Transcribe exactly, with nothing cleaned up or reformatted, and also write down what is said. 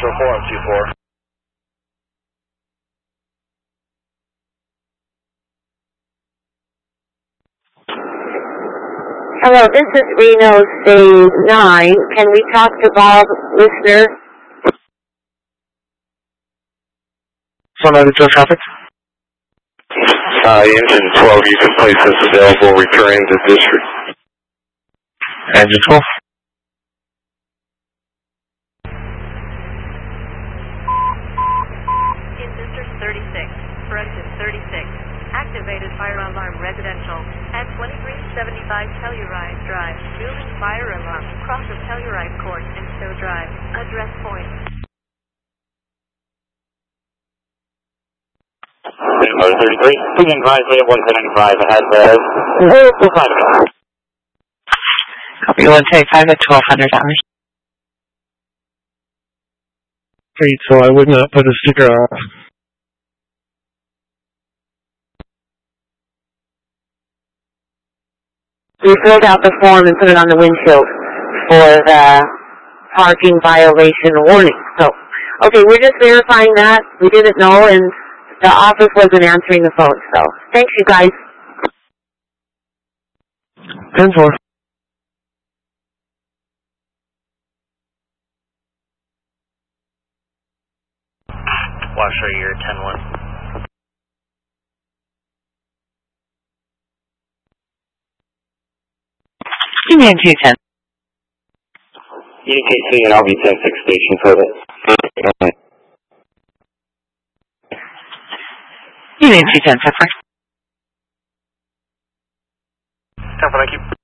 four four on two four. Hello, this is Reno Stage nine. Can we talk to Bob Listener? Sun Island traffic. Uh, engine twelve, you can place this available, returning to district. Engine twelve. In District thirty-six, corrected thirty-six, activated fire alarm residential, at twenty-three seventy-five Telluride Drive, building fire alarm, cross of Telluride Court and Stowe Drive, address point. thirty-three, Premium Drive, we have one ten ninety-five, it has, uh, two five. Copy one seventy-five at twelve hundred hours. Great, so I would not put a sticker on. We filled out the form and put it on the windshield for the parking violation warning. So, okay, we're just verifying that. We didn't know, and the office wasn't answering the phone. So, thanks, you guys. ten four. Washer, you're ten one. Union two ten. Union K C and I'll be ten six station total. Union two ten, so far. ten four, thank you.